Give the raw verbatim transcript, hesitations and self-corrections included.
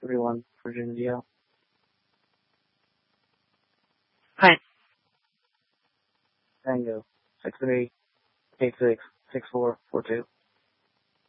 three one for India. Hi. Tango six three eight six six four four two.